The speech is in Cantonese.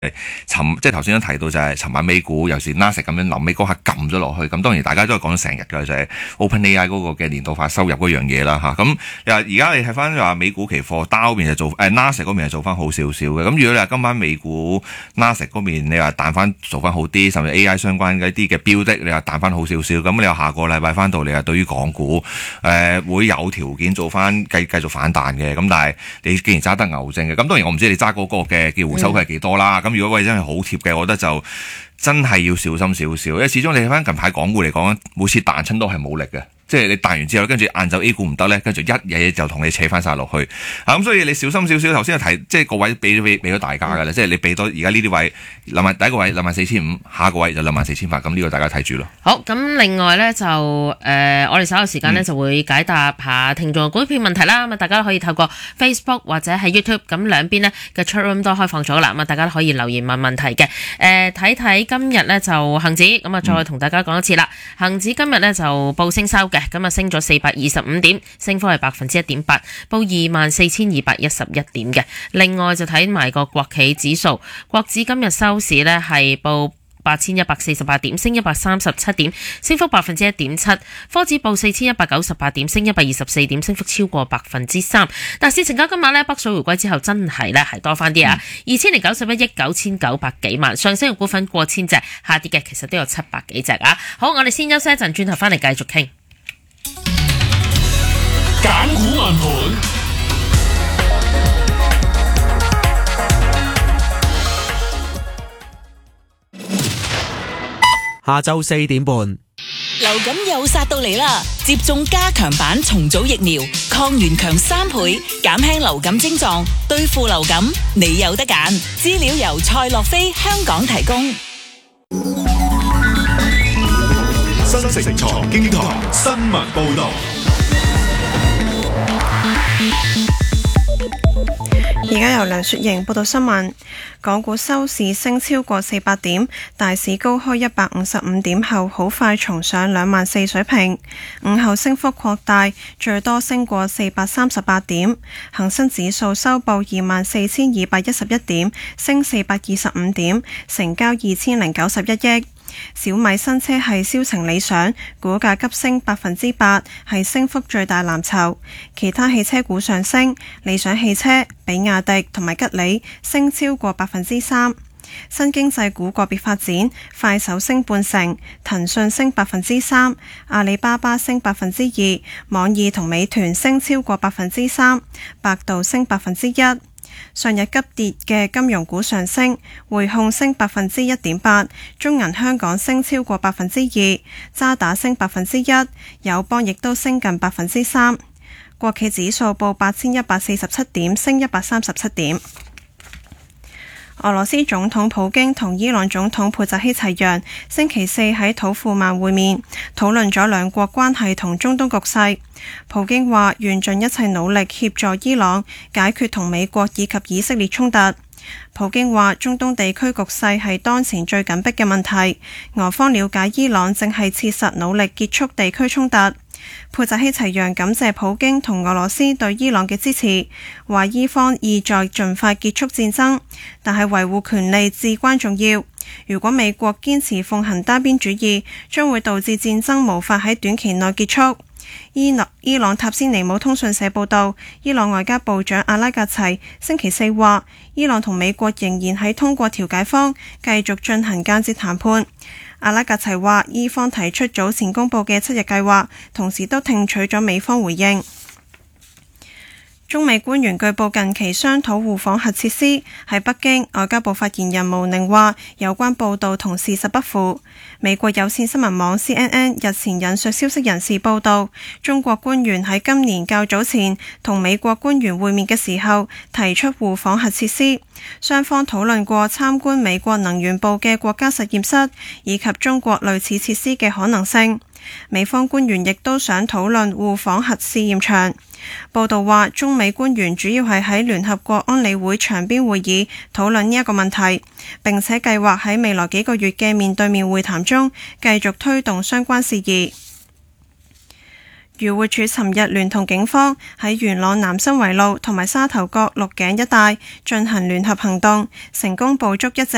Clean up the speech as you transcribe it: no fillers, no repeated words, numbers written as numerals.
即係頭先都提到就係尋晚美股尤其是 Nasdaq 咁樣臨尾嗰下撳咗落去，咁當然大家都係講咗成日㗎，就係 OpenAI 嗰個嘅年度化收入嗰樣嘢啦嚇。咁而家你睇翻話美股期貨 Dow 嗰邊就做Nasdaq 嗰邊係做翻好少少嘅。咁如果你話今晚美股 Nasdaq 嗰邊你話彈翻做翻好啲，甚至 AI 相關嘅一啲嘅標的你話彈翻好少少，咁你話下個禮拜翻到你話對於港股會有條件做翻繼續反彈嘅。咁但係你既然揸得牛證嘅，咁當然我唔知你揸嗰個嘅叫回收佢係幾多啦。咁如果喂真係好貼嘅，我覺得就真係要小心少少，因為始終你睇翻近排港股嚟講，每次彈親都係冇力嘅。即係你彈完之後，跟住晏晝 A 股唔得咧，跟住一嘢就同你扯翻晒落去。咁所以你小心少少。頭先提即係個位俾咗大家㗎啦，即係你俾多而家呢啲位第一個位24,500，下個位就24,800。咁呢個大家睇住咯。好， 咁另外咧就我哋稍後時間咧就會解答下聽眾股票問題啦。咁大家可以透過 Facebook 或者係 YouTube， 咁兩邊咧嘅 chat room 都開放咗啦。咁大家都可以留言問問題嘅。睇今日咧就恆指咁啊，再同大家講一次啦。恆指今日咧就報升收嘅。咁啊，升咗425點，升幅係1.8%，報24,211點嘅。另外就睇埋個國企指數，國指今日收市呢係報8,148點，升137點，升幅1.7%。科指報4,198點，升124點，升幅超過3%。但市成交今晚呢，北水回歸之後真係呢係多翻啲啊，2,091億9,900幾萬。上升嘅股份過千隻，下跌嘅其實都有700幾隻啊。好，我哋先休息一陣，轉頭翻嚟繼續傾。 揀股問盤， 下晝4點半。 流感又殺到嚟啦！接種加強版重組疫苗，抗原強3倍，減輕流感症狀，對付流感，你有得揀。資料由蔡樂飛香港提供。 新城財經台新聞報道。 而家由梁雪瑩報道新聞。港股收市升超過400點，大市高開155點後，好快重上24,000水平。午後升幅擴大，最多升過438點。恒生指數收報24,211點，升425點，成交2,091億。小米新車係銷情理想，股價急升8%，係升幅最大藍籌。其他汽車股上升，理想汽車、比亞迪同埋吉利升超過3%。新經濟股個別發展，快手升半成，騰訊升3%，阿里巴巴升2%，網易同美團升超過3%，百度升1%。上日急跌嘅金融股上升，匯控升1.8%，中銀香港升超過2%，渣打升1%，友邦亦都升近3%。國企指數報8,147點，升137點。俄羅斯總統普京同伊朗總統佩扎希齊揚星期四喺土庫曼會面，討論咗兩國關係同中東局勢。普京話願盡一切努力協助伊朗解決同美國以及以色列衝突。普京話中東地區局勢係當前最緊迫嘅問題，俄方了解伊朗正係切實努力結束地區衝突。佩扎希齊揚感謝普京同俄羅斯對伊朗嘅支持，話伊方意在盡快結束戰爭，但係維護權利至關重要。如果美國堅持奉行單邊主義，將會導致戰爭無法喺短期內結束。伊朗塔斯尼姆通訊社報道，伊朗外交部長阿拉格齊星期四話，伊朗同美國仍然喺通過調解方繼續進行間接談判。阿拉格齊話，伊方提出早前公布嘅7日計劃，同時都聽取咗美方回應。中美官員據報近期商討互訪核設施。喺北京，外交部發言人毛寧話，有關報導同事實不符。美國有線新聞網 CNN 日前引述消息人士報導，中國官員喺今年較早前同美國官員會面嘅時候提出互訪核設施，雙方討論過參觀美國能源部嘅國家實驗室以及中國類似設施嘅可能性。美方官員亦都想討論互訪核試驗場。報道話，中美官員主要係喺聯合國安理會場邊會議討論呢一個問題，並且計劃喺未來幾個月嘅面對面會談中繼續推動相關事宜。漁護署尋日聯同警方喺元朗南新圍路同埋沙頭角鹿頸一帶進行聯合行動，成功捕捉一隻